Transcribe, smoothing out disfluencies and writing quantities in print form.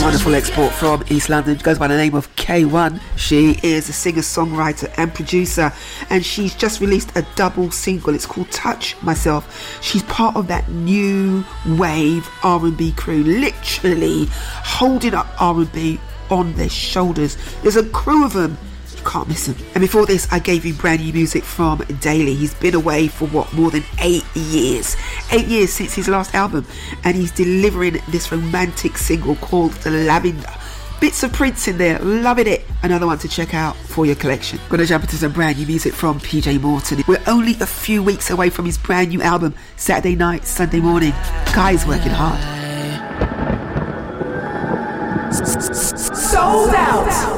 Wonderful export from East London. Goes by the name of K1. She is a singer-songwriter and producer, and she's just released a double single. It's called Touch Myself. She's part of that new wave R&B crew, literally holding up R&B on their shoulders. There's a crew of them. Can't miss him. And before this, I gave you brand new music from Daly. He's been away for more than 8 years. 8 years since his last album, and he's delivering this romantic single called The Lavender. Bits of Prince in there, loving it. Another one to check out for your collection. Gonna jump into some brand new music from PJ Morton. We're only a few weeks away from his brand new album, Saturday night, Sunday morning. Guy's working hard. Sold out.